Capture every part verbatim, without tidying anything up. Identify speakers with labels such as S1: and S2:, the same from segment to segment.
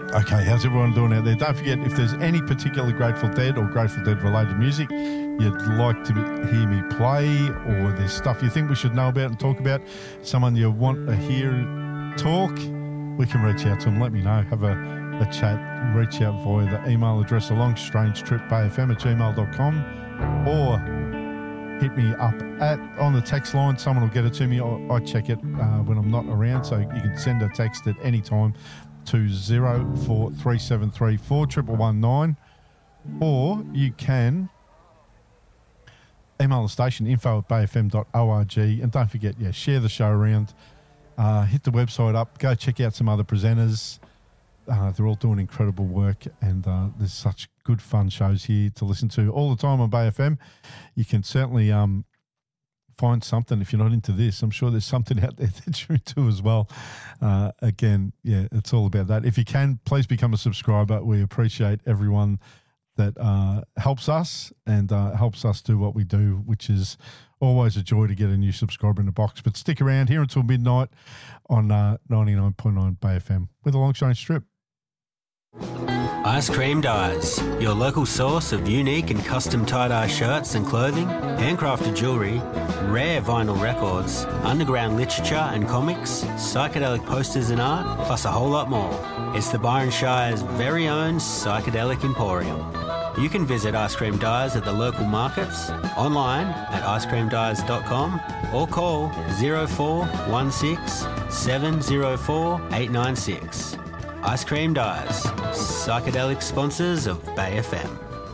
S1: Okay, how's everyone doing out there? Don't forget, if there's any particular Grateful Dead or Grateful Dead related music you'd like to hear me play, or there's stuff you think we should know about and talk about, someone you want to hear talk, we can reach out to them. Let me know. Have a, a chat. Reach out via the email address along strangetripbayfm at gmail dot com, or hit me up at on the text line. Someone will get it to me. I, I check it uh, when I'm not around, so you can send a text at any time to zero four three seven three four one one one nine, or you can email the station info at bay f m dot org, and don't forget, yeah, share the show around, uh, hit the website up, go check out some other presenters. Uh, they're all doing incredible work, and uh, there's such good fun shows here to listen to all the time on Bay F M. You can certainly um, find something if you're not into this. I'm sure there's something out there that you're into as well. Uh, again, yeah, it's all about that. If you can, please become a subscriber. We appreciate everyone that uh, helps us and uh, helps us do what we do, which is always a joy to get a new subscriber in the box. But stick around here until midnight on uh, ninety-nine point nine Bay F M with a Long Strange Strip.
S2: Ice Cream Dyes, your local source of unique and custom tie-dye shirts and clothing, handcrafted jewellery, rare vinyl records, underground literature and comics, psychedelic posters and art, plus a whole lot more. It's the Byron Shire's very own psychedelic emporium. You can visit Ice Cream Dyes at the local markets, online at ice cream dyes dot com, or call zero four one six seven zero four eight nine six. Ice Cream Dyes, psychedelic sponsors of Bay F M.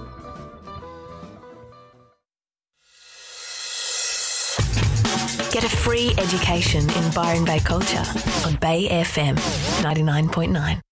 S3: Get a free education in Byron Bay culture on Bay F M ninety-nine point nine.